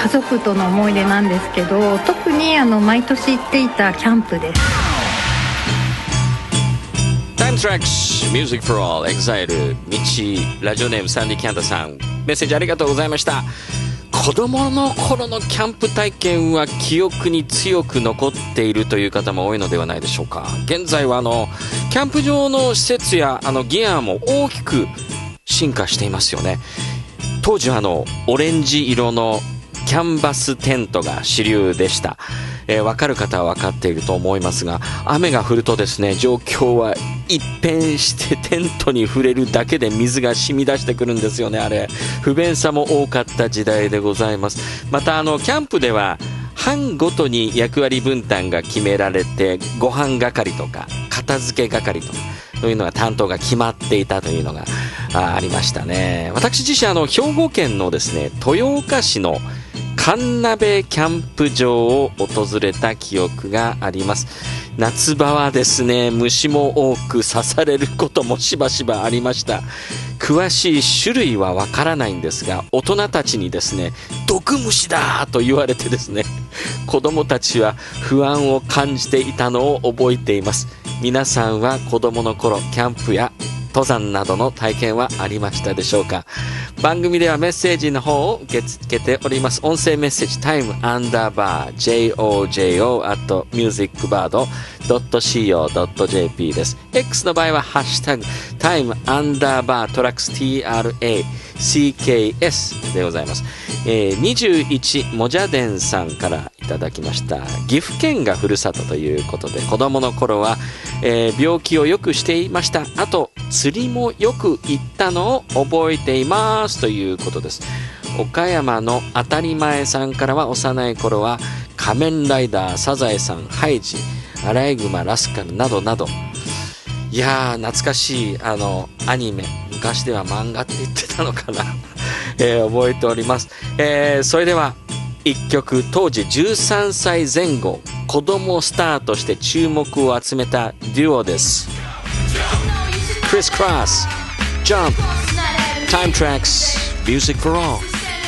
家族との思い出なんですけど、特に毎年行っていたキャンプです。 タイムトラックス Music for All EXILE 道ラジオネームサンディキャンタさん、メッセージありがとうございました。子供の頃のキャンプ体験は記憶に強く残っているという方も多いのではないでしょうか。現在はキャンプ場の施設やギアも大きく進化していますよね。当時はオレンジ色のキャンバステントが主流でした。分かる方は分かっていると思いますが、雨が降るとですね、状況は一変してテントに触れるだけで水が染み出してくるんですよね。あれ不便さも多かった時代でございます。またキャンプでは班ごとに役割分担が決められて、ご飯係とか片付け係とかそういうのが担当が決まっていたというのがありましたね。私自身兵庫県のですね、豊岡市の神鍋キャンプ場を訪れた記憶があります。夏場はですね、虫も多く刺されることもしばしばありました。詳しい種類はわからないんですが、大人たちにですね、毒虫だと言われてですね、子供たちは不安を感じていたのを覚えています。皆さんは子供の頃キャンプや登山などの体験はありましたでしょうか。番組ではメッセージの方を受け付けております。音声メッセージ time_JOJO@musicbird.co.jp です。 X の場合はハッシュタグ time_tracks TRACKS でございます。21もじゃでんさんからいただきました。岐阜県がふるさとということで、子供の頃は、病気をよくしていました。あと釣りもよく行ったのを覚えていますということです。岡山の当たり前さんからは、幼い頃は仮面ライダーサザエさん、ハイジ、アライグマ、ラスカルなどなど、いやー懐かしいアニメ、昔では漫画って言ってたのかな、覚えております。それでは一曲、当時13歳前後、子供スターとして注目を集めたデュオです。Criss Cross Jump Time Tracks Music for All。